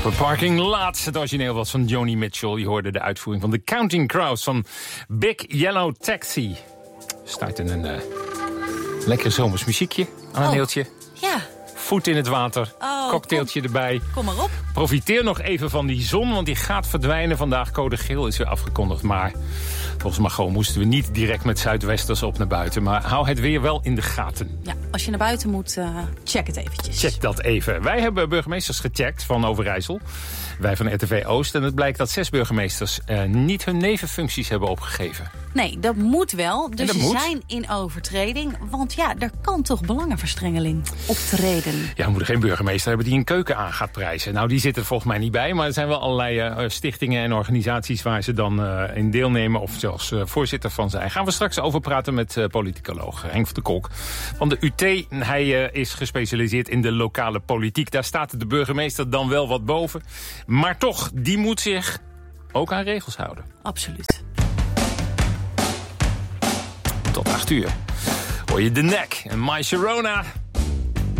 Upper Parking Lot. Het origineel was van Joni Mitchell. Je hoorde de uitvoering van The Counting Crows van Big Yellow Taxi. Start in een lekker zomers muziekje aan een neeltje. Ja. Voet in het water, cocktailtje erbij. Kom maar op. Profiteer nog even van die zon, want die gaat verdwijnen. Vandaag code geel is weer afgekondigd. Maar volgens Margot moesten we niet direct met zuidwesters op naar buiten. Maar hou het weer wel in de gaten. Ja, als je naar buiten moet, check het eventjes. Check dat even. Wij hebben burgemeesters gecheckt van Overijssel. Wij van RTV Oost. En het blijkt dat 6 burgemeesters niet hun nevenfuncties hebben opgegeven. Nee, dat moet wel. Dus dat ze moet. zijn in overtreding. Want ja, er kan toch belangenverstrengeling optreden. Ja, we moeten geen burgemeester hebben die een keuken aan gaat prijzen. Nou, die zitten er volgens mij niet bij. Maar er zijn wel allerlei stichtingen en organisaties waar ze dan in deelnemen. Of zelfs voorzitter van zijn. Gaan we straks over praten met politicoloog Henk van der Kolk van de UT. Hij is gespecialiseerd in de lokale politiek. Daar staat de burgemeester dan wel wat boven. Maar toch, die moet zich ook aan regels houden. Absoluut. Tot 8 uur hoor je de nek en My Sharona.